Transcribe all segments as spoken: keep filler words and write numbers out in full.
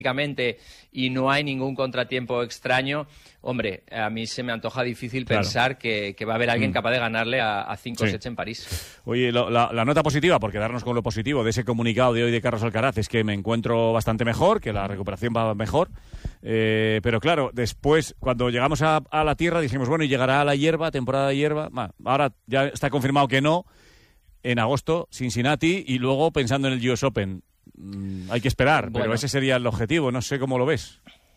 y no hay ningún contratiempo extraño, hombre, a mí se me antoja difícil claro. pensar que, que va a haber alguien mm. capaz de ganarle a, a cinco sí. sets en París. Oye, lo, la, la nota positiva, por quedarnos con lo positivo de ese comunicado de hoy de Carlos Alcaraz, es que me encuentro bastante mejor, que la recuperación va mejor, eh, pero claro, después, cuando llegamos a, a la tierra, dijimos, bueno, y llegará la hierba, temporada de hierba, bah, ahora ya está confirmado que no, en agosto, Cincinnati, y luego pensando en el U S Open. Hay que esperar, bueno, pero ese sería el objetivo. No sé cómo lo ves.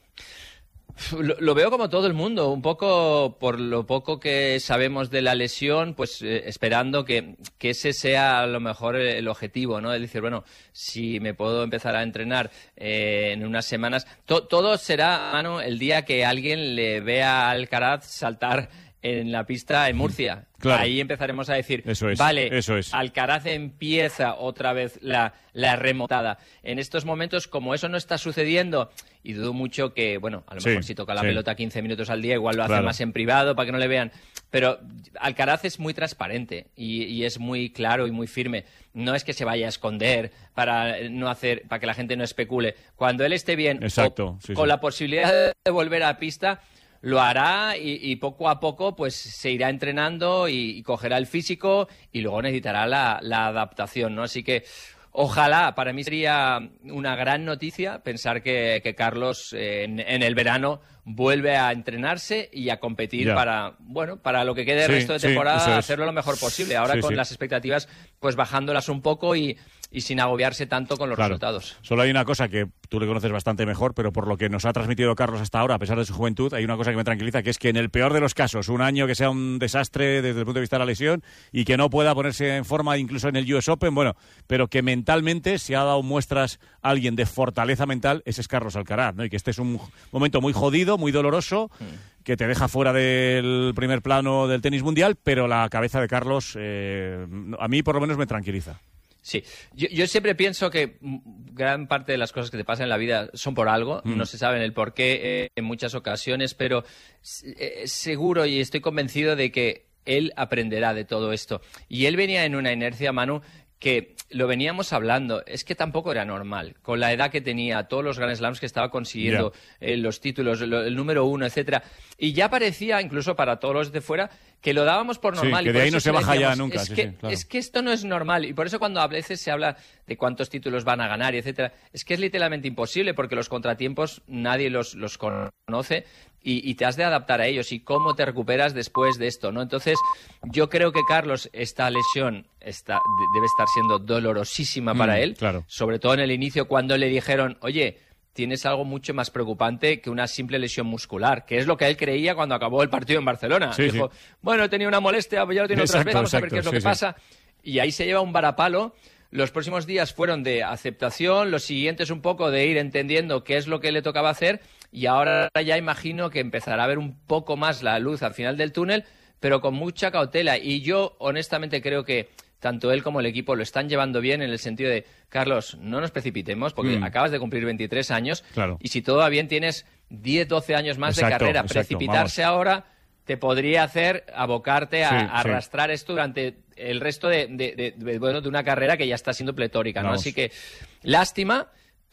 Lo, lo veo como todo el mundo, un poco por lo poco que sabemos de la lesión, pues eh, esperando que, que ese sea a lo mejor el, el objetivo, ¿no? Es decir, bueno, si me puedo empezar a entrenar eh, en unas semanas, to, todo será, mano, el día que alguien le vea a Alcaraz saltar en la pista en Murcia. Claro. Ahí empezaremos a decir, eso es, vale, eso es. Alcaraz empieza otra vez la, la remontada. En estos momentos, como eso no está sucediendo, y dudo mucho que, bueno, a lo sí, mejor si toca la sí. pelota quince minutos al día, igual lo hace claro. más en privado para que no le vean. Pero Alcaraz es muy transparente y, y es muy claro y muy firme. No es que se vaya a esconder para no hacer, para que la gente no especule. Cuando él esté bien, Exacto, o, sí, con sí. la posibilidad de volver a pista, lo hará y, y poco a poco pues se irá entrenando y, y cogerá el físico y luego necesitará la, la adaptación, ¿no? Así que ojalá, para mí sería una gran noticia pensar que, que Carlos eh, en, en el verano vuelve a entrenarse y a competir ya. para, bueno, para lo que quede el sí, resto de sí, temporada, es. hacerlo lo mejor posible. Ahora sí, con sí. las expectativas pues bajándolas un poco y, y sin agobiarse tanto con los claro. resultados. Solo hay una cosa que tú le conoces bastante mejor, pero por lo que nos ha transmitido Carlos hasta ahora, a pesar de su juventud, hay una cosa que me tranquiliza, que es que en el peor de los casos, un año que sea un desastre desde el punto de vista de la lesión y que no pueda ponerse en forma incluso en el U S Open, bueno, pero que mentalmente se ha dado muestras a alguien de fortaleza mental, ese es Carlos Alcaraz, ¿no? Y que este es un momento muy jodido, muy doloroso, mm. que te deja fuera del primer plano del tenis mundial, pero la cabeza de Carlos, eh, a mí por lo menos me tranquiliza. Sí, yo, yo siempre pienso que gran parte de las cosas que te pasan en la vida son por algo, mm. no se saben el por qué eh, en muchas ocasiones, pero eh, seguro y estoy convencido de que él aprenderá de todo esto. Y él venía en una inercia, Manu, que lo veníamos hablando, es que tampoco era normal, con la edad que tenía, todos los Grand Slams que estaba consiguiendo, yeah. eh, los títulos, lo, el número uno, etcétera, y ya parecía, incluso para todos los de fuera, que lo dábamos por normal. Sí, que y de por ahí no se baja decíamos, ya nunca. Es, sí, que, sí, claro. es que esto no es normal, y por eso cuando a veces se habla de cuántos títulos van a ganar, y etcétera, es que es literalmente imposible, porque los contratiempos nadie los, los conoce, y, y te has de adaptar a ellos, y cómo te recuperas después de esto, ¿no? Entonces, yo creo que Carlos, esta lesión está, debe estar siendo dolorosísima mm, para él, claro. sobre todo en el inicio cuando le dijeron, oye, tienes algo mucho más preocupante que una simple lesión muscular, que es lo que él creía cuando acabó el partido en Barcelona. Sí, Dijo, sí. bueno, he tenido una molestia, ya lo tengo otras veces, vamos exacto, a ver qué es lo sí, que sí. pasa. Y ahí se lleva un varapalo. Los próximos días fueron de aceptación, los siguientes un poco de ir entendiendo qué es lo que le tocaba hacer, y ahora ya imagino que empezará a ver un poco más la luz al final del túnel, pero con mucha cautela. Y yo honestamente creo que tanto él como el equipo lo están llevando bien en el sentido de, Carlos, no nos precipitemos, porque mm. acabas de cumplir veintitrés años, claro. y si todo va bien tienes diez, doce años más exacto, de carrera. exacto, Precipitarse vamos. ahora te podría hacer abocarte a, sí, a sí. arrastrar esto durante el resto de, de, de, de, bueno, de una carrera que ya está siendo pletórica, ¿no? Vamos. Así que, lástima,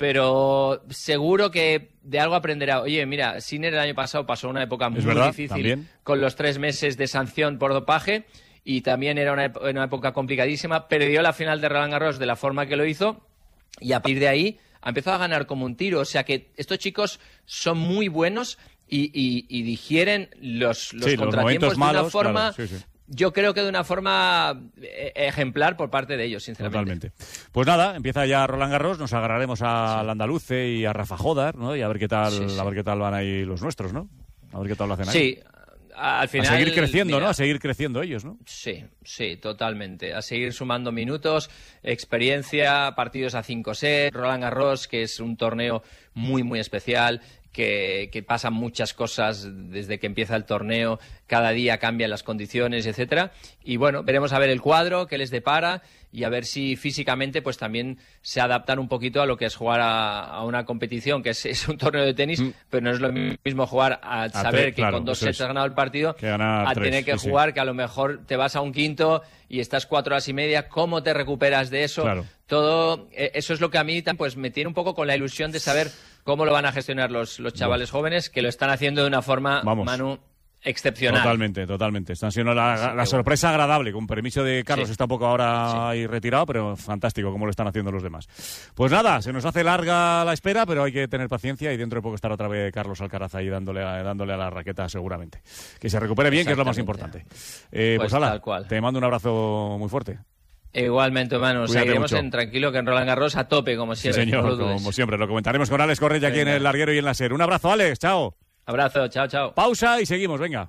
pero seguro que de algo aprenderá. Oye, mira, Sinner el año pasado pasó una época muy verdad, difícil también. con los tres meses de sanción por dopaje, y también era una, una época complicadísima. Perdió la final de Roland Garros de la forma que lo hizo, y a partir de ahí ha empezado a ganar como un tiro. O sea que estos chicos son muy buenos y, y, y digieren los, los sí, contratiempos los de malos, una forma... Claro, sí, sí. Yo creo que de una forma ejemplar por parte de ellos, sinceramente. Totalmente. Pues nada, empieza ya Roland Garros, nos agarraremos al sí. Andaluce y a Rafa Jodar, ¿no? Y a ver qué tal, sí, sí. a ver qué tal van ahí los nuestros, ¿no? A ver qué tal lo hacen ahí. Sí. Al final, a seguir creciendo, mira, ¿no? A seguir creciendo ellos, ¿no? Sí, sí, totalmente. A seguir sumando minutos, experiencia, partidos a cinco sets, Roland Garros, que es un torneo muy, muy especial, que, que pasan muchas cosas desde que empieza el torneo, cada día cambian las condiciones, etcétera. Y bueno, veremos a ver el cuadro que les depara y a ver si físicamente pues también se adaptan un poquito a lo que es jugar a, a una competición, que es, es un torneo de tenis, mm. pero no es lo mismo jugar a, a saber tres, que claro, con dos sets has ganado el partido, que a tres, tener que sí, jugar, sí. que a lo mejor te vas a un quinto y estás cuatro horas y media, ¿cómo te recuperas de eso? Claro. Todo eh, eso es lo que a mí pues me tiene un poco con la ilusión de saber cómo lo van a gestionar los, los chavales bueno. jóvenes, que lo están haciendo de una forma, Vamos. Manu, excepcional. Totalmente, totalmente. Están siendo la, la sorpresa agradable. Con permiso de Carlos, sí. está un poco ahora sí. ahí retirado, pero fantástico como lo están haciendo los demás. Pues nada, se nos hace larga la espera, pero hay que tener paciencia y dentro de poco estará otra vez Carlos Alcaraz ahí dándole a, dándole a la raqueta seguramente. Que se recupere bien, que es lo más importante. Eh, pues, pues ala, tal cual. Te mando un abrazo muy fuerte. Igualmente, hermano. Seguiremos en tranquilo que en Roland Garros a tope, como siempre. Sí, señor, no como siempre. Lo comentaremos con Alex Correia aquí en El Larguero y en la SER. Un abrazo, Alex. Chao. Abrazo, chao, chao. Pausa y seguimos, venga.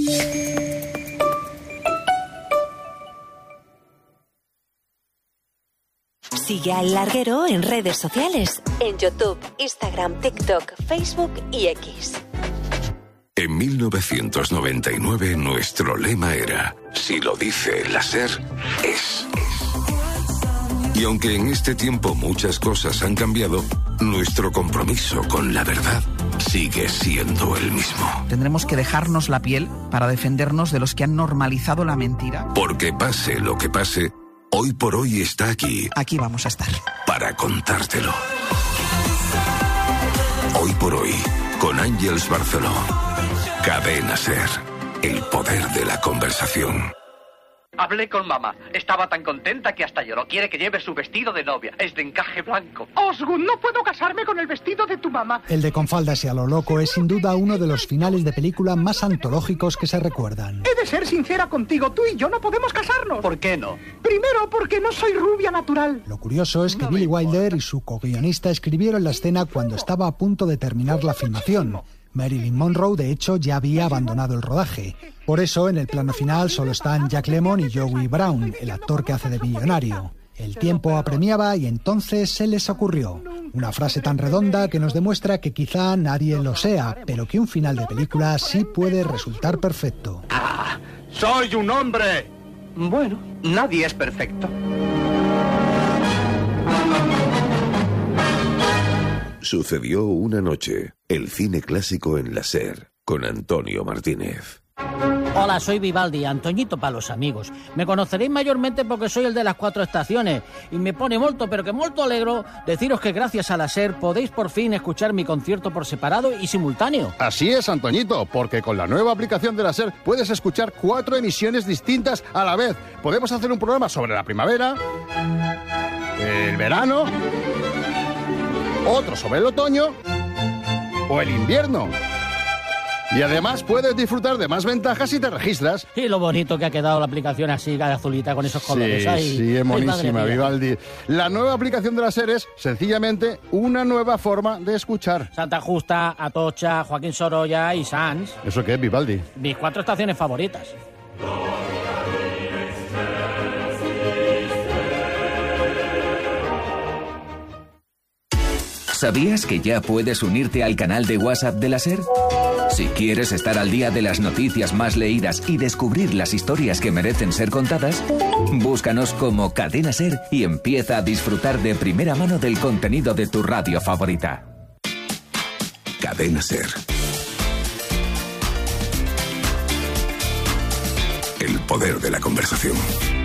Sigue a El Larguero en redes sociales, en YouTube, Instagram, TikTok, Facebook y X. En mil novecientos noventa y nueve nuestro lema era: si lo dice la SER, es. Y aunque en este tiempo muchas cosas han cambiado, nuestro compromiso con la verdad sigue siendo el mismo. Tendremos que dejarnos la piel para defendernos de los que han normalizado la mentira. Porque pase lo que pase, Hoy por Hoy está aquí. Aquí vamos a estar. Para contártelo. Hoy por Hoy, con Ángeles Barceló. Cadena SER. El poder de la conversación. Hablé con mamá. Estaba tan contenta que hasta lloró. Quiere que lleve su vestido de novia. Es de encaje blanco. Osgood, no puedo casarme con el vestido de tu mamá. El de Con faldas y a lo loco es sin duda uno de los finales de película más antológicos que se recuerdan. He de ser sincera contigo. Tú y yo no podemos casarnos. ¿Por qué no? Primero, porque no soy rubia natural. Lo curioso es que no Billy Wilder y su co-guionista escribieron la escena cuando estaba a punto de terminar la filmación. Marilyn Monroe, de hecho, ya había abandonado el rodaje. Por eso, en el plano final solo están Jack Lemmon y Joey Brown, el actor que hace de millonario. El tiempo apremiaba y entonces se les ocurrió una frase tan redonda que nos demuestra que quizá nadie lo sea, pero que un final de película sí puede resultar perfecto. ¡Ah! ¡Soy un hombre! Bueno, nadie es perfecto. Sucedió una noche. El cine clásico en la SER, con Antonio Martínez. Hola, soy Vivaldi, Antoñito para los amigos. Me conoceréis mayormente porque soy el de las cuatro estaciones y me pone molto, pero que molto alegro deciros que gracias a la SER podéis por fin escuchar mi concierto por separado y simultáneo. Así es, Antoñito, porque con la nueva aplicación de la SER puedes escuchar cuatro emisiones distintas a la vez. Podemos hacer un programa sobre la primavera, el verano, otro sobre el otoño o el invierno. Y además puedes disfrutar de más ventajas si te registras. Y lo bonito que ha quedado la aplicación así, azulita, con esos colores. Sí, ahí. sí, es monísima, Vivaldi. La nueva aplicación de la SER es, sencillamente, una nueva forma de escuchar. Santa Justa, Atocha, Joaquín Sorolla y Sanz. ¿Eso qué es, Vivaldi? Mis cuatro estaciones favoritas. ¿Sabías que ya puedes unirte al canal de WhatsApp de la SER? Si quieres estar al día de las noticias más leídas y descubrir las historias que merecen ser contadas, búscanos como Cadena SER y empieza a disfrutar de primera mano del contenido de tu radio favorita. Cadena SER. El poder de la conversación.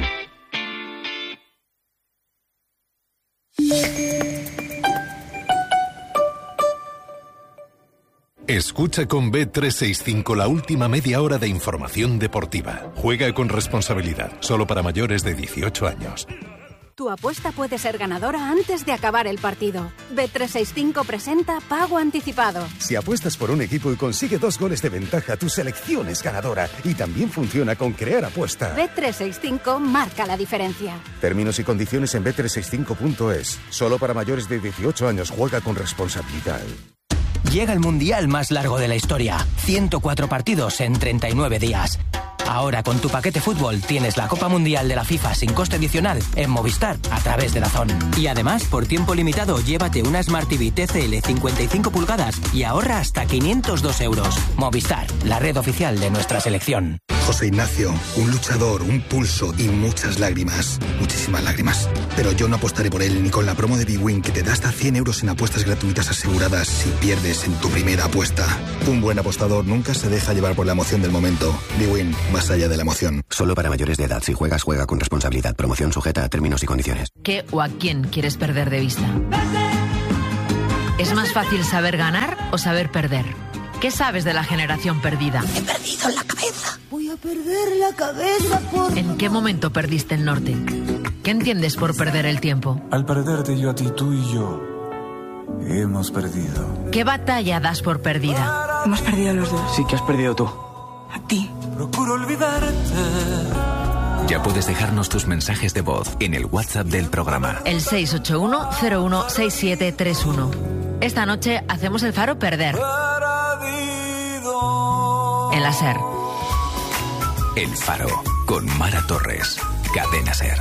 Escucha con B trescientos sesenta y cinco la última media hora de información deportiva. Juega con responsabilidad, solo para mayores de dieciocho años. Tu apuesta puede ser ganadora antes de acabar el partido. B trescientos sesenta y cinco presenta Pago Anticipado. Si apuestas por un equipo y consigue dos goles de ventaja, tu selección es ganadora. Y también funciona con Crear Apuesta. B trescientos sesenta y cinco marca la diferencia. Términos y condiciones en B trescientos sesenta y cinco punto es. Solo para mayores de dieciocho años. Juega con responsabilidad. Llega el mundial más largo de la historia. ciento cuatro partidos en treinta y nueve días. Ahora con tu paquete fútbol tienes la Copa Mundial de la FIFA sin coste adicional en Movistar a través de DAZN. Y además, por tiempo limitado, llévate una Smart T V T C L cincuenta y cinco pulgadas y ahorra hasta quinientos dos euros. Movistar, la red oficial de nuestra selección. José Ignacio, un luchador, un pulso y muchas lágrimas. Muchísimas lágrimas. Pero yo no apostaré por él ni con la promo de bwin que te da hasta cien euros en apuestas gratuitas aseguradas si pierdes en tu primera apuesta. Un buen apostador nunca se deja llevar por la emoción del momento. bwin, más allá de la emoción. Solo para mayores de edad. Si juegas, juega con responsabilidad. Promoción sujeta a términos y condiciones. ¿Qué o a quién quieres perder de vista? ¿Es más fácil saber ganar o saber perder? ¿Qué sabes de la generación perdida? He perdido la cabeza. Voy a perder la cabeza por... ¿En qué momento perdiste el norte? ¿Qué entiendes por perder el tiempo? Al perderte yo a ti, tú y yo hemos perdido. ¿Qué batalla das por perdida? Hemos perdido los dos. Sí, que has perdido tú. A ti. Procuro olvidarte. Ya puedes dejarnos tus mensajes de voz en el WhatsApp del programa. El seis ocho uno cero uno seis siete tres uno. Esta noche hacemos el Faro perder. En la SER. El Faro, con Mara Torres. Cadena SER.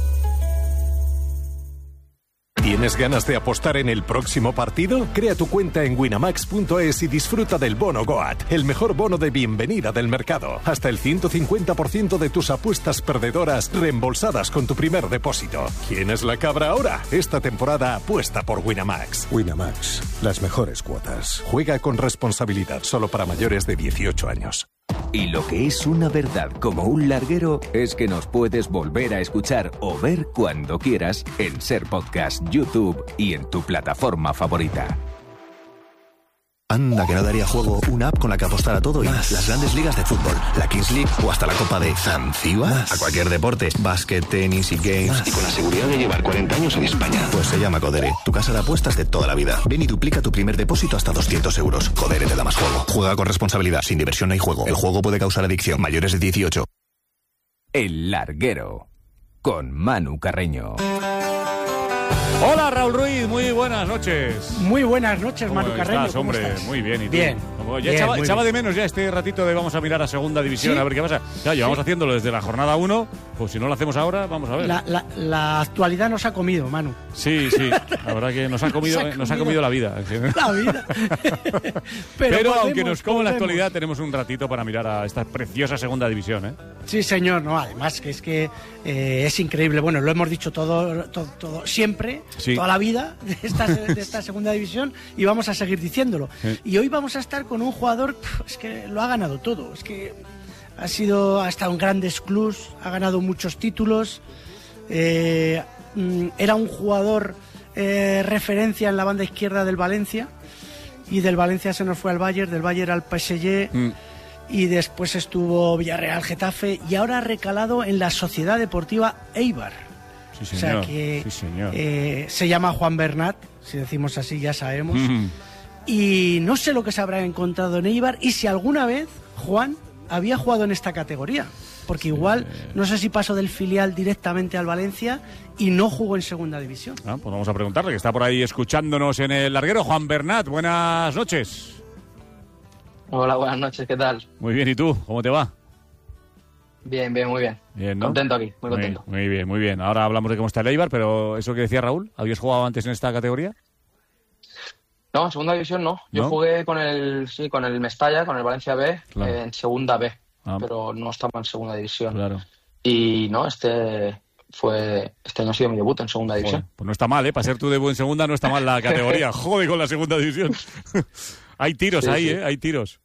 ¿Tienes ganas de apostar en el próximo partido? Crea tu cuenta en winamax punto es y disfruta del bono Goat, el mejor bono de bienvenida del mercado. Hasta el ciento cincuenta por ciento de tus apuestas perdedoras reembolsadas con tu primer depósito. ¿Quién es la cabra ahora? Esta temporada apuesta por Winamax. Winamax, las mejores cuotas. Juega con responsabilidad, solo para mayores de dieciocho años. Y lo que es una verdad como un larguero es que nos puedes volver a escuchar o ver cuando quieras en SER Podcast, YouTube y en tu plataforma favorita. Anda, que no daría juego una app con la que apostar a todo y más. Las grandes ligas de fútbol, la Kings League o hasta la Copa de Zanzíbar. A cualquier deporte, básquet, tenis y games. Más. Y con la seguridad de llevar cuarenta años en España. Pues se llama Codere, tu casa de apuestas de toda la vida. Ven y duplica tu primer depósito hasta doscientos euros. Codere te da más juego. Juega con responsabilidad, sin diversión no hay juego. El juego puede causar adicción. Mayores de dieciocho. El Larguero, con Manu Carreño. Hola, Raúl Ruiz, muy buenas noches. Muy buenas noches, Manu Carreño. Estás, ¿Cómo hombre? estás? Muy bien, ¿y tú? Bien. Ya bien, echaba, echaba bien. de menos ya este ratito de vamos a mirar a segunda división, ¿Sí? a ver qué pasa. Ya llevamos haciéndolo desde la jornada uno, pues si no lo hacemos ahora, vamos a ver. La, la, la actualidad nos ha comido, Manu. Sí, sí, la verdad que nos ha comido, nos ha comido, nos ha comido la vida. La vida. Pero, Pero Pero volvemos, aunque nos coma la volvemos. actualidad, tenemos un ratito para mirar a esta preciosa segunda división, ¿eh? Sí, señor, no, además que es que eh, es increíble. Bueno, lo hemos dicho todo, todo, todo siempre, Sí. toda la vida de esta, de esta segunda división y vamos a seguir diciéndolo. Sí. Y hoy vamos a estar con un jugador, pf, es que lo ha ganado todo, es que ha sido, ha estado en grandes clubs, ha ganado muchos títulos, eh, mm, era un jugador eh, referencia en la banda izquierda del Valencia y del Valencia se nos fue al Bayern, del Bayern al P S G. Mm. Y después estuvo Villarreal, Getafe y ahora ha recalado en la Sociedad Deportiva Eibar. Sí, O señor. sea que Sí, señor. eh, se llama Juan Bernat, si decimos así ya sabemos. Mm. Y no sé lo que se habrá encontrado en Eibar y si alguna vez Juan había jugado en esta categoría. Porque igual, no sé si pasó del filial directamente al Valencia y no jugó en segunda división. Ah, pues vamos a preguntarle, que está por ahí escuchándonos en el larguero. Juan Bernat, buenas noches. Hola, buenas noches, ¿qué tal? Muy bien, ¿y tú? ¿Cómo te va? Bien, bien, muy bien. Bien, ¿no? Contento aquí, muy contento. Muy, muy bien, muy bien. Ahora hablamos de cómo está el Eibar, pero eso que decía Raúl, ¿habías jugado antes en esta categoría? No, en segunda división no. Yo ¿No? jugué con el sí, con el Mestalla, con el Valencia B, Claro. eh, en segunda B, Ah. pero no estaba en segunda división. Claro. Y no, este fue este año ha sido mi debut en segunda división. Joder, pues no está mal, ¿eh? Para ser tu debut en segunda no está mal la categoría. Joder con la segunda división. Hay tiros Sí, ahí, sí. ¿eh? Hay tiros.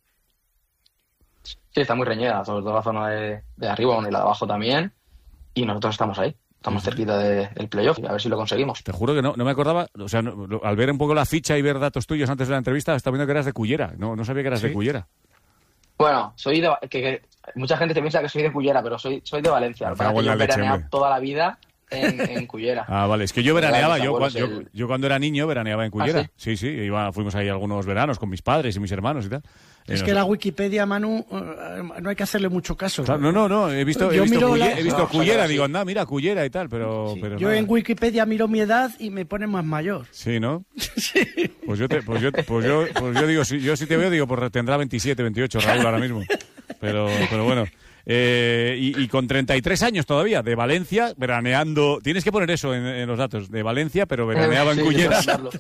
Sí, está muy reñida, sobre todo la zona de, de arriba, bueno, y la de abajo también. Y nosotros estamos ahí, estamos cerquita de- del playoff, y a ver si lo conseguimos. Te juro que no, no me acordaba, o sea, no- lo- al ver un poco la ficha y ver datos tuyos antes de la entrevista, estaba viendo que eras de Cullera. No, no sabía que eras Sí. de Cullera. Bueno, soy de que, que mucha gente te piensa que soy de Cullera, pero soy soy de Valencia. Lo que pasa es cago que en yo la he leche, veraneado hombre. toda la vida en, en Cullera. Ah, vale. Es que yo Mis veraneaba, yo, abuelos, cua- yo, el- yo cuando era niño veraneaba en Cullera. ¿Ah, sí, sí, iba, fuimos ahí algunos veranos con mis padres y mis hermanos y tal. Eh, Es no que sé. la Wikipedia, Manu, eh, no hay que hacerle mucho caso. Claro, no, no, no, he visto, he Yo visto, miro Culle- la- he visto No, Cullera, sí. digo, anda, mira, Cullera y tal, pero... pero Yo nada. en Wikipedia miro mi edad y me pone más mayor. Sí, ¿no? Pues yo, te, pues yo, pues yo, pues yo digo, si, yo si te veo, digo, pues tendrá veintisiete, veintiocho Raúl ahora mismo. Pero, pero bueno. Eh, y, y con treinta y tres años todavía, de Valencia, veraneando... Tienes que poner eso en, en los datos, de Valencia, pero veraneaba en Sí, Cullera. para darlo.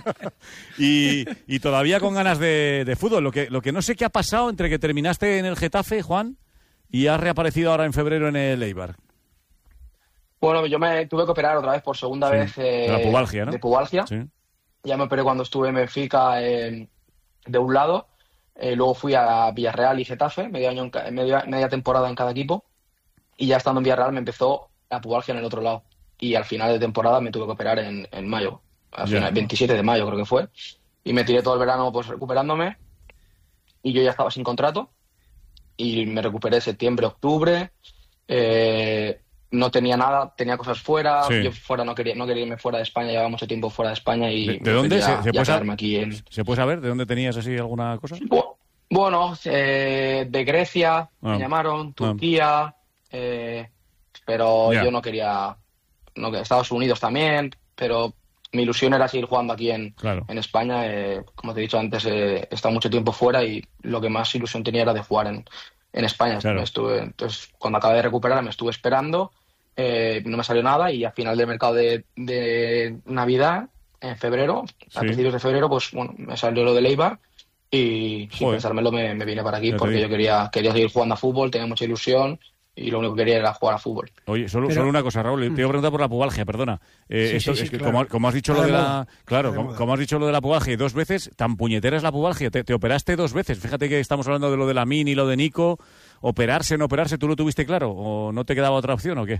y, y todavía con ganas de, de fútbol. Lo que, lo que no sé qué ha pasado entre que terminaste en el Getafe, Juan, y has reaparecido ahora en febrero en el Eibar. Bueno, yo me tuve que operar otra vez por segunda Sí, vez. Eh, de la pubalgia, ¿no? De pubalgia. Sí. Ya me operé cuando estuve en Benfica eh, de un lado. Eh, luego fui a Villarreal y Getafe, medio año en ca- media, media temporada en cada equipo. Y ya estando en Villarreal me empezó la pubalgia en el otro lado. Y al final de temporada me tuve que operar en, en mayo. Al Ya. final, veintisiete de mayo creo que fue. Y me tiré todo el verano pues recuperándome. Y yo ya estaba sin contrato. Y me recuperé septiembre, octubre. Eh, no tenía nada, tenía cosas fuera. Sí. Yo fuera no quería, no quería irme fuera de España, llevaba mucho tiempo fuera de España y ¿De, de dónde? prefería ¿Se, se ya puede quedarme saber, aquí en... ¿Se puede saber de dónde tenías así alguna cosa? Bueno, eh, de Grecia Ah. me llamaron, Turquía, eh, pero Ya. yo no quería, no, Estados Unidos también, pero mi ilusión era seguir jugando aquí en, Claro. en España. Eh, como te he dicho antes, eh, he estado mucho tiempo fuera y lo que más ilusión tenía era de jugar en, en España. Claro. Me estuve, entonces, cuando acabé de recuperar, me estuve esperando, eh, no me salió nada y al final del mercado de, de Navidad, en febrero, Sí. a principios de febrero, pues bueno, me salió lo del Eibar. Y sin Joder. pensármelo me, me vine para aquí Ya te porque digo. yo quería, quería seguir jugando a fútbol, tenía mucha ilusión y lo único que quería era jugar a fútbol. Oye, solo, Pero- solo una cosa, Raúl, te iba a preguntar por la pubalgia, perdona. Eh, Sí, esto sí, sí, es que claro. como, como has dicho Está lo de de la, moda. claro, Está de como, moda. como has dicho lo de la pubalgia dos veces, tan puñetera es la pubalgia, te, te operaste dos veces. Fíjate que estamos hablando de lo de la Min y lo de Nico, operarse, no operarse, ¿tú lo tuviste claro o no te quedaba otra opción o qué?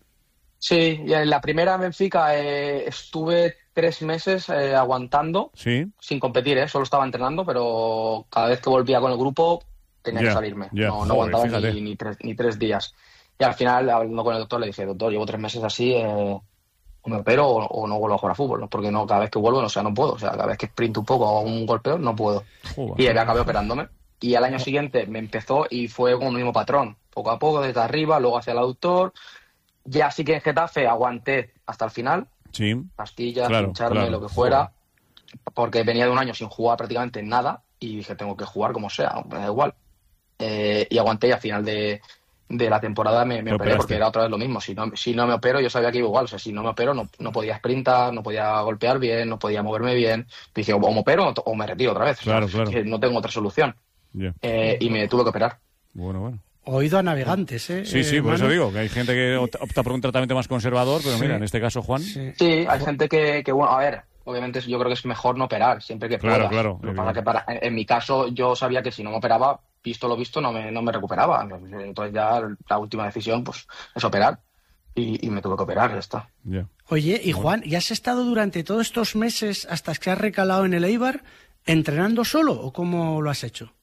Sí, y en la primera en Benfica eh, estuve tres meses eh, aguantando, Sí. sin competir, ¿eh? Solo estaba entrenando, pero cada vez que volvía con el grupo tenía Ya, que salirme. ya, no, no joder, aguantaba fíjate. ni, ni, tres, ni tres días. Y al final, hablando con el doctor, le dije, doctor, llevo tres meses así, eh, o me opero o, o no vuelvo a jugar a fútbol, ¿no? Porque no, cada vez que vuelvo, o sea, no puedo. O sea, cada vez que sprinto un poco o hago un golpeo, no puedo. Joder. Y acabé operándome. Y al año siguiente me empezó y fue como el mismo patrón. Poco a poco, desde arriba, luego hacia el aductor. Ya sí que en Getafe aguanté hasta el final. Sí. Pastillas, Claro, hincharme, claro. lo que fuera. Porque venía de un año sin jugar prácticamente nada. Y dije, tengo que jugar como sea, me da igual. Eh, y aguanté y al final de, de la temporada me, me Te operé operaste. porque era otra vez lo mismo. Si no, si no me opero, yo sabía que iba igual. O sea, si no me opero, no, no podía sprintar, no podía golpear bien, no podía moverme bien. Dije, o me opero o- o me retiro otra vez. O sea, Claro, claro. que no tengo otra solución. Ya. Eh, y me tuve que operar. Bueno, bueno. Oído a navegantes, ¿eh? Sí, sí, eh, por eso Manu? digo, que hay gente que opta opta por un tratamiento más conservador, pero Sí. mira, en este caso, Juan. Sí, hay gente que, que, bueno, a ver, obviamente yo creo que es mejor no operar siempre que Claro, puedas. claro, Lo que pasa que para, en, en mi caso yo sabía que si no me operaba, visto lo visto, no me, no me recuperaba. Entonces ya la última decisión pues es operar y, y me tuve que operar, ya está. Ya. Oye, y Juan, ¿y has estado durante todos estos meses hasta que has recalado en el Eibar entrenando solo o cómo lo has hecho?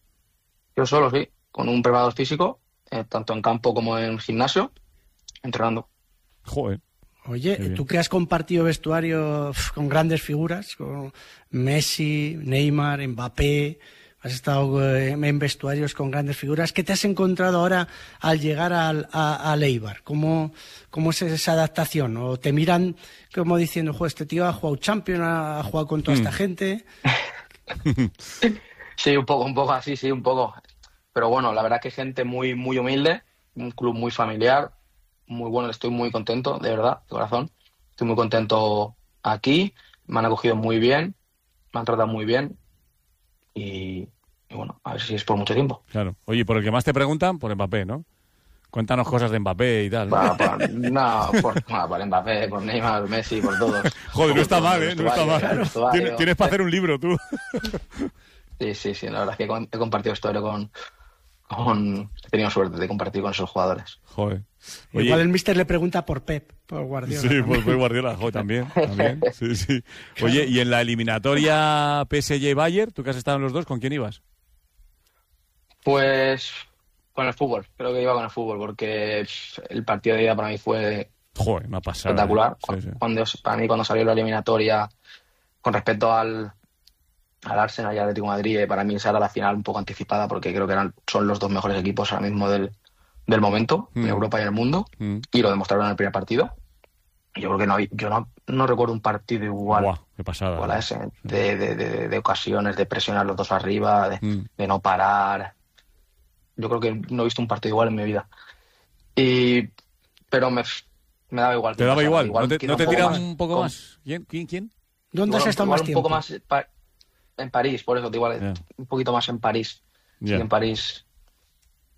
Yo solo, sí, con un preparador físico, eh, tanto en campo como en gimnasio, entrenando. Joder. Oye, Qué bien. tú que has compartido vestuario uf, con grandes figuras, con Messi, Neymar, Mbappé, has estado eh, en vestuarios con grandes figuras, ¿qué te has encontrado ahora al llegar al, a, al Eibar? ¿Cómo, ¿Cómo es esa adaptación? ¿O te miran como diciendo, "Jo, este tío ha jugado Champions, ha jugado con toda esta Mm. gente"? Sí, un poco, un poco así, sí, un poco. Pero bueno, la verdad que gente muy, muy humilde, un club muy familiar, muy bueno, estoy muy contento, de verdad, de corazón. Estoy muy contento aquí, me han acogido muy bien, me han tratado muy bien y, y bueno, a ver si es por mucho tiempo. Claro. Oye, por el que más te preguntan, por Mbappé, ¿no? Cuéntanos cosas de Mbappé y tal. ¿no? Para, para- no, por, no, por Mbappé, por Neymar, Messi, por todos. Joder, no está Por mal, el ¿eh? No está vestuario, el mal. vestuario. Tienes, tienes para hacer un libro, tú. Sí, sí, sí, la verdad es que con- he compartido historia con, con... He tenido suerte de compartir con esos jugadores. Joder. Igual el míster le pregunta por Pep, por Guardiola. Sí, también. por Pep Guardiola, joder, también, también. Sí, sí. Oye, y en la eliminatoria P S G Bayern, tú que has estado en los dos, ¿con quién ibas? Pues con el fútbol, creo que iba con el fútbol, porque pff, el partido de ida para mí fue Joder, una pasada. espectacular. ¿eh? Sí, sí. Cuando, para mí cuando salió la eliminatoria con respecto al, al Arsenal y al Atlético de Madrid, eh, para mí esa era la final un poco anticipada, porque creo que eran, son los dos mejores equipos ahora mismo del, del momento, Mm. en Europa y en el mundo, Mm. y lo demostraron en el primer partido. Yo creo que no hay, yo no, no recuerdo un partido igual, Buah, qué pasada. igual a ¿eh? ese, de, de, de, de ocasiones, de presionar los dos arriba, de, Mm. de no parar. Yo creo que no he visto un partido igual en mi vida. Y, pero me, me daba igual. ¿Te daba pasara, igual? ¿No te, quizá no te poco tira más. un poco Con- más? ¿Quién? ¿Quién? ¿Quién? ¿Dónde has igual- estado igual más un tiempo? poco más pa- en París, por eso, igual Ya. un poquito más en París. Sí, Ya. en París.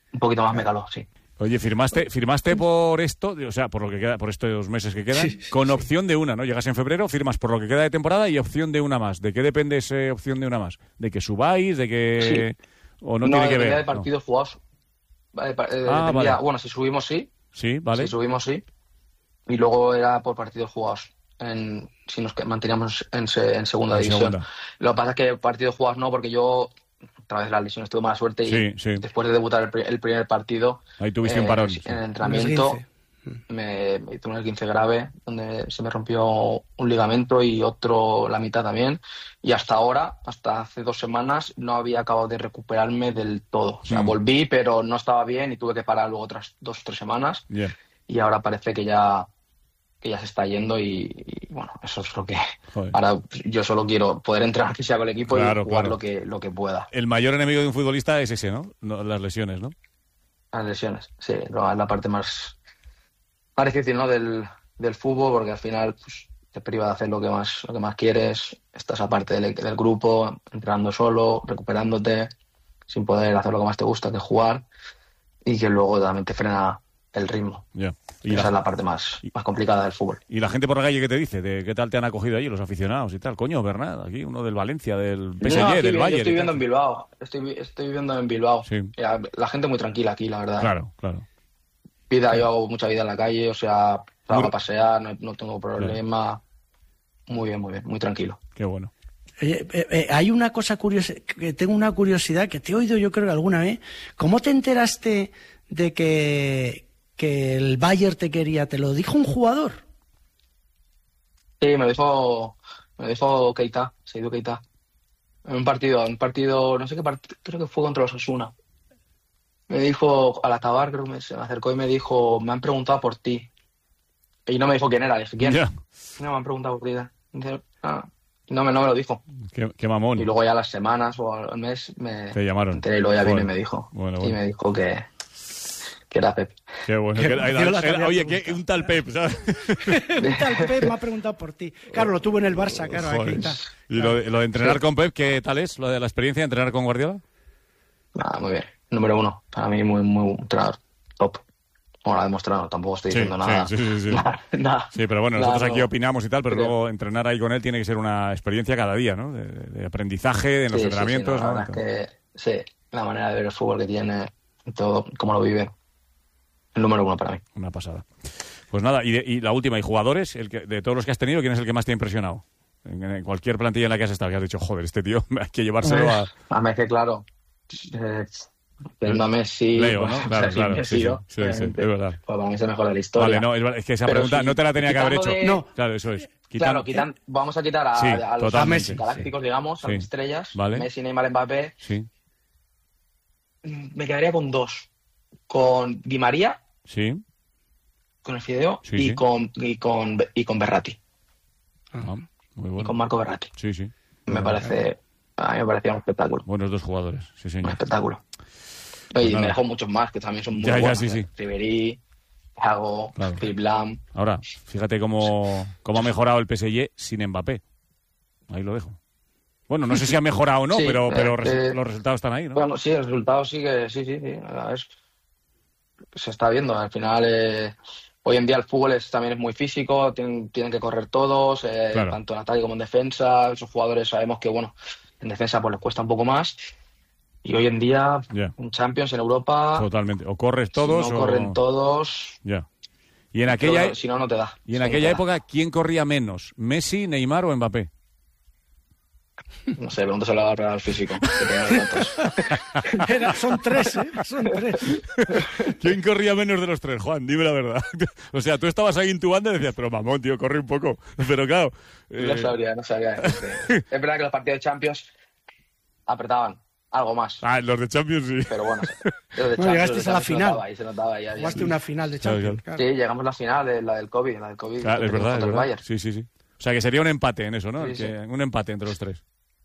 un poquito más me caló, sí. Oye, firmaste firmaste por esto, o sea, por lo que queda, por estos meses que quedan, sí, sí, con sí. opción de una, ¿no? Llegas en febrero, firmas por lo que queda de temporada y opción de una más. ¿De qué depende esa opción de una más? ¿De que subáis? ¿De que sí. o no, no tiene que ver? No, de partidos no. jugados. Vale, eh, ah, dependía, vale. Bueno, si subimos sí. Sí, vale. Si subimos sí. Y luego era por partidos jugados. En, si nos manteníamos en, se, en segunda en división. Segunda. Lo que pasa es que partidos jugados no, porque yo a través de las lesiones tuve mala suerte y sí, sí. después de debutar el, el primer partido ahí tuviste eh, un parón en el entrenamiento me, me tuve un esguince grave donde se me rompió un ligamento y otro la mitad también, y hasta ahora, hasta hace dos semanas no había acabado de recuperarme del todo, o sea, mm. volví pero no estaba bien y tuve que parar luego otras dos o tres semanas yeah. y ahora parece que ya que ya se está yendo y, y bueno, eso es lo que Joder. Ahora yo solo quiero poder entrenar que sea con el equipo claro, y jugar claro. lo que lo que pueda. El mayor enemigo de un futbolista es ese, ¿no? no las lesiones, ¿no? Las lesiones, sí, es la parte más, más difícil, ¿no? del, del fútbol, porque al final pues, te priva de hacer lo que más lo que más quieres, estás aparte del, del grupo, entrenando solo, recuperándote, sin poder hacer lo que más te gusta, que es jugar, y que luego también te frena el ritmo. Yeah. Y esa la... es la parte más, más complicada del fútbol. ¿Y la gente por la calle qué te dice? ¿De qué tal te han acogido allí los aficionados y tal? Coño, Bernat, aquí uno del Valencia, del P S G, no, del Bayern. Yo estoy viviendo en Bilbao. Estoy, estoy viviendo en Bilbao. Sí. La, la gente muy tranquila aquí, la verdad. Claro, claro. Vida, yo hago mucha vida en la calle, o sea, salgo a pasear, no, no tengo problema. Claro. Muy bien, muy bien, muy tranquilo. Qué bueno. Eh, eh, eh, hay una cosa curiosa, que tengo una curiosidad que te he oído yo creo que alguna vez. ¿Cómo te enteraste de que... que el Bayern te quería? ¿Te lo dijo un jugador? Sí, me lo dijo, me lo dijo Keita, Seydou Keita. En un partido, en un partido, no sé qué partido, creo que fue contra los Osasuna. Me dijo, al acabar, creo que me, se me acercó y me dijo, me han preguntado por ti. Y no me dijo quién era, le dije, ¿quién? Yeah. No, me han preguntado por ti. Dice, ah. No, me, no me lo dijo. Qué, qué mamón. Y luego ya las semanas o al mes me... Te llamaron. Enteré y luego ya vino y me dijo. Bueno, y bueno. me dijo que... que era Pep. Qué bueno. Que, que, era, era, oye, que un tal Pep, ¿sabes? Un tal Pep me ha preguntado por ti. Claro, lo tuvo en el Barça, claro. Aquí está. ¿Y lo, lo de entrenar sí. con Pep, qué tal es? ¿Lo de la experiencia de entrenar con Guardiola? Ah, muy bien. Número uno. Para mí, muy, muy entrenador. Top. Como lo ha demostrado. Tampoco estoy diciendo sí, nada. Sí, sí, sí. Sí, nada, nada, sí pero bueno, nosotros nada, aquí no. opinamos y tal, pero, pero luego entrenar ahí con él tiene que ser una experiencia cada día, ¿no? De, de aprendizaje, de los sí, entrenamientos. Sí, sí, no, ¿no? La verdad es que, sí, la manera de ver el fútbol que tiene, todo, cómo lo vive. El número uno para mí. Una pasada. Pues nada, y, de, y la última, ¿y jugadores? El que, de todos los que has tenido, ¿quién es el que más te ha impresionado? En, en cualquier plantilla en la que has estado, que has dicho, joder, este tío hay que llevárselo a... A mí es que, claro, eh, viendo a Messi... Leo, ¿no? Claro, pues, claro, Messi, sí, sí, sí, sí, sí, es verdad. Pues para mí es el mejor de la historia. Vale, no, es, es que esa Pero pregunta si, no te la tenía que haber hecho. De... No, claro, eso es. Quitan... Claro, quitan, vamos a quitar a, sí, a los a Messi, galácticos, sí. digamos, a sí. las estrellas, vale. Messi, Neymar, Mbappé. Sí. Me quedaría con dos. Con Di María... Sí. Con el Fideo sí, y, sí. Con, y, con, y con Berratti. Ah, muy bueno. Y con Marco Berratti. Sí, sí. Me parece... A mí me parecía un espectáculo. Buenos dos jugadores, sí, señor. Un espectáculo. Pues y nada. me dejó muchos más, que también son muy ya, buenos. Ya, sí, sí. Ribéry, Thiago, claro. Philipp Lahm. Ahora, fíjate cómo, cómo ha mejorado el P S G sin Mbappé. Ahí lo dejo. Bueno, no sé si ha mejorado o no, sí, pero, pero eh, los resultados están ahí, ¿no? Bueno, sí, el resultado sí que... Sí, sí, sí. Es, se está viendo. Al final... Eh, Hoy en día el fútbol es, también es muy físico, tienen, tienen que correr todos, eh, claro. tanto en ataque como en defensa. Esos jugadores sabemos que, bueno, en defensa pues les cuesta un poco más. Y hoy en día, yeah. un Champions en Europa... Totalmente. O corres todos si no o... corren todos... Ya. Yeah. Y en aquella, no, si no, no te da. Y en aquella época, ¿quién corría menos? ¿Messi, Neymar o Mbappé? No sé, pregúntaselo al Real Físico. Era, son tres, ¿eh? Son tres. ¿Quién corría menos de los tres, Juan? Dime la verdad. O sea, tú estabas ahí intubando y decías, pero mamón, tío, corre un poco. Pero claro... Eh... No sabría, no sabría. Es verdad que los partidos de Champions apretaban algo más. Ah, los de Champions sí. Pero bueno, los de bueno llegaste a la final. Ahí se notaba, ahí, ahí, Jugaste una final de Champions. Claro, claro. Sí, llegamos a la final, de la del COVID. La del COVID claro, es verdad, es verdad. Sí, sí, sí. O sea, que sería un empate en eso, ¿no? Sí, sí. Que, un empate entre los tres.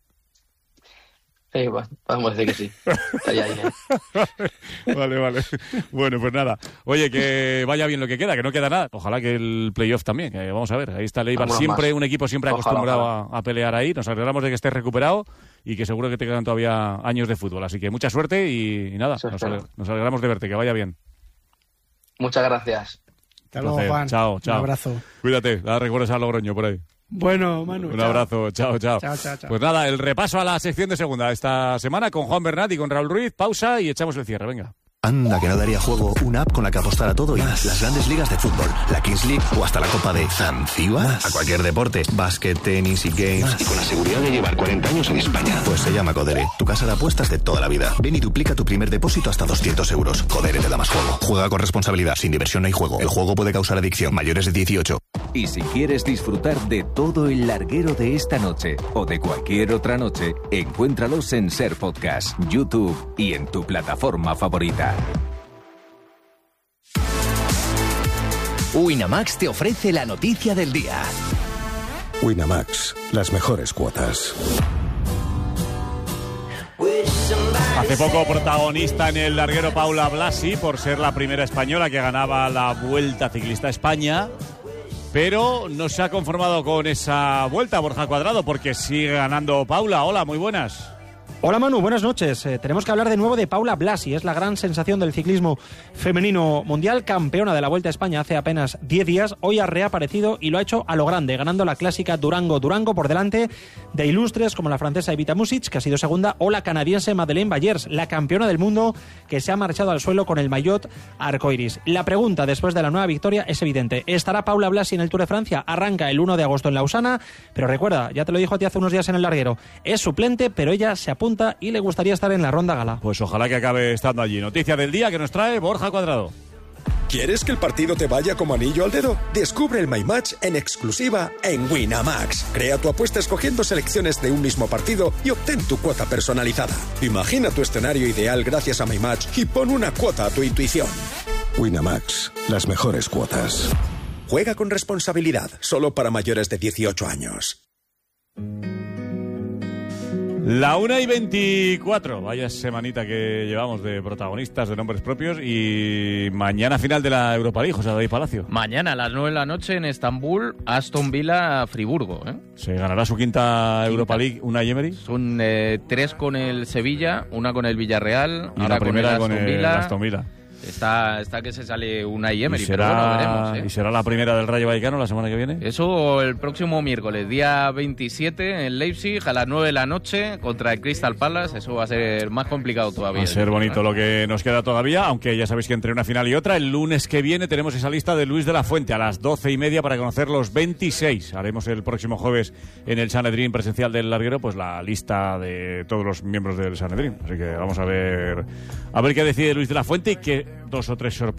Sí, bueno, podemos decir que sí. Estaría ahí, ¿eh? Vale, vale. Bueno, pues nada. Oye, que vaya bien lo que queda, que no queda nada. Ojalá que el playoff también, que vamos a ver. Ahí está el Eibar siempre, más. Un equipo siempre ojalá, acostumbrado ojalá. A, a pelear ahí. Nos alegramos de que estés recuperado y que seguro que te quedan todavía años de fútbol. Así que mucha suerte y, y nada, nos, ale- nos alegramos de verte, que vaya bien. Muchas gracias. Hasta luego, Juan. Chao, chao. Un abrazo. Cuídate, da recuerdos a Logroño por ahí. Bueno, Manu. Un chao. abrazo, chao, chao. Chao, chao, chao. Pues nada, el repaso a la sección de segunda esta semana con Juan Bernat y con Raúl Ruiz. Pausa y echamos el cierre, venga. Anda, que no daría juego una app con la que apostar a todo y más. Las grandes ligas de fútbol, la Kings League o hasta la Copa de Zanzíbar. A cualquier deporte, básquet, tenis y games. Más. Y con la seguridad de llevar cuarenta años en España. Pues se llama Codere, tu casa de apuestas de toda la vida. Ven y duplica tu primer depósito hasta doscientos euros. Codere te da más juego. Juega con responsabilidad, sin diversión no hay juego. El juego puede causar adicción. Mayores de dieciocho. Y si quieres disfrutar de todo el larguero de esta noche o de cualquier otra noche, encuéntralos en Ser Podcast, YouTube y en tu plataforma favorita. Winamax te ofrece la noticia del día. Winamax, las mejores cuotas. Hace poco protagonista en el larguero Paula Blasi por ser la primera española que ganaba la Vuelta Ciclista a España, pero no se ha conformado con esa vuelta Borja Cuadrado porque sigue ganando Paula. Hola, muy buenas. Hola Manu, buenas noches. Eh, tenemos que hablar de nuevo de Paula Blasi, es la gran sensación del ciclismo femenino mundial, campeona de la Vuelta a España hace apenas diez días, hoy ha reaparecido y lo ha hecho a lo grande, ganando la clásica Durango-Durango por delante de ilustres como la francesa Evita Music, que ha sido segunda, o la canadiense Madeleine Bayers, la campeona del mundo que se ha marchado al suelo con el maillot arcoiris. La pregunta después de la nueva victoria es evidente, ¿estará Paula Blasi en el Tour de Francia? Arranca el uno de agosto en Lausana, pero recuerda, ya te lo dijo a ti hace unos días en el larguero, es suplente, pero ella se apunta y le gustaría estar en la ronda gala. Pues ojalá que acabe estando allí. Noticia del día que nos trae Borja Cuadrado. ¿Quieres que el partido te vaya como anillo al dedo? Descubre el My Match en exclusiva en Winamax. Crea tu apuesta escogiendo selecciones de un mismo partido y obtén tu cuota personalizada. Imagina tu escenario ideal gracias a My Match y pon una cuota a tu intuición. Winamax, las mejores cuotas. Juega con responsabilidad, solo para mayores de dieciocho años. La una y veinticuatro, vaya semanita que llevamos de protagonistas, de nombres propios, y mañana final de la Europa League, José David Palacio. Mañana a las nueve de la noche en Estambul, Aston Villa, Friburgo. ¿eh? ¿Se ganará su quinta, quinta. Europa League Unai Emery? Son eh, tres con el Sevilla, una con el Villarreal, y ahora la primera con el Aston, con el Villa. Aston Villa. Está, está que se sale Unai Emery, ¿Y será, pero bueno, veremos. ¿eh? ¿Y será la primera del Rayo Vallecano la semana que viene? Eso el próximo miércoles, día veintisiete, en Leipzig, a las nueve de la noche, contra el Crystal Palace. Eso va a ser más complicado todavía. Va a ser bonito lo que nos queda todavía, aunque ya sabéis que entre una final y otra, el lunes que viene tenemos esa lista de Luis de la Fuente a las doce y media para conocer los veintiséis. Haremos el próximo jueves en el Sanedrín presencial del larguero, pues la lista de todos los miembros del Sanedrín. Así que vamos a ver, a ver qué decide Luis de la Fuente y qué dos o tres sorpresas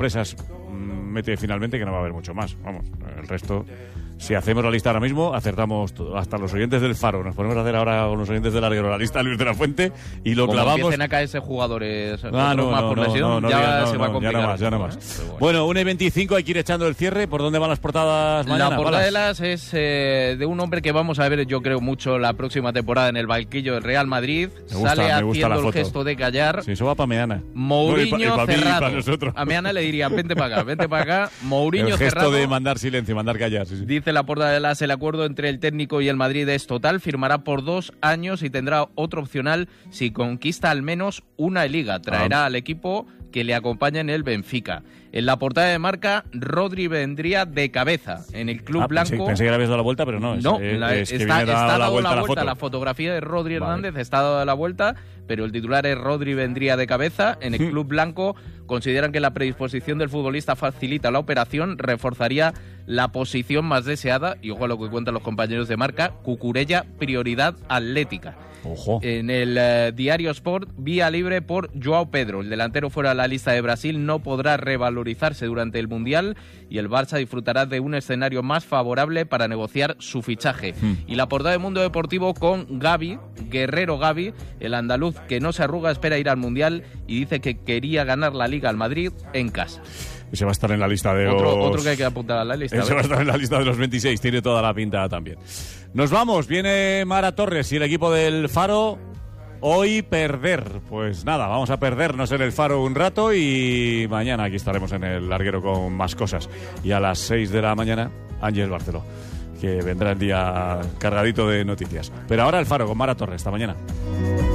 mete finalmente, que no va a haber mucho más. Vamos, el resto, si hacemos la lista ahora mismo, acertamos todo. Hasta los oyentes del Faro. Nos ponemos a hacer ahora con los oyentes del larguero la lista de Luis de la Fuente y lo Como clavamos. empiecen a caerse jugadores ah, no, más no, por no, lesión, no, no, ya no, se no, va a complicar. Ya no más, ya no más. ¿eh? Bueno. bueno, una y veinticinco hay que ir echando el cierre. ¿Por dónde van las portadas mañana? La portada de las es eh, de un hombre que vamos a ver, yo creo, mucho la próxima temporada en el banquillo del Real Madrid. Me gusta, Sale me gusta haciendo la el gesto de callar. Sí, eso va para Meana. Mourinho no, y pa, y pa cerrado. Mí, y pa a Meana le dirían, vente para acá, vente para acá. Mourinho el gesto cerrado. de mandar silencio, mandar callar. Sí, sí. Dice la portada de las, el acuerdo entre el técnico y el Madrid es total. Firmará por dos años y tendrá otro opcional si conquista al menos una liga. Traerá ah. al equipo que le acompaña en el Benfica. En la portada de Marca, Rodri vendría de cabeza en el club ah, blanco. Pensé, pensé que le habías dado la vuelta, pero no. Es, no, es, la, es que está, viene está dado la vuelta, la, la, foto. la fotografía de Rodri vale. Hernández está dada la vuelta, pero el titular es Rodri vendría de cabeza en el club blanco. Consideran que la predisposición del futbolista facilita la operación, reforzaría la posición más deseada, y ojo a lo que cuentan los compañeros de Marca, Cucurella, prioridad atlética. Ojo. En el eh, Diario Sport, vía libre por Joao Pedro. El delantero fuera de la lista de Brasil no podrá revalorizarse durante el Mundial y el Barça disfrutará de un escenario más favorable para negociar su fichaje. Hmm. Y la portada de Mundo Deportivo con Gavi, Guerrero Gavi, el andaluz que no se arruga, espera ir al Mundial y dice que quería ganar la Liga al Madrid en casa. Ese va a estar en la lista de otro, los... Otro que hay que apuntar a la lista. Ese va a estar en la lista de los veintiséis, tiene toda la pinta también. Nos vamos, viene Mara Torres y el equipo del Faro. Hoy perder, pues nada, vamos a perdernos en el Faro un rato y mañana aquí estaremos en el larguero con más cosas. Y a las seis de la mañana, Ángel Barceló. que vendrá el día cargadito de noticias. Pero ahora el Faro con Mara Torres. Hasta mañana.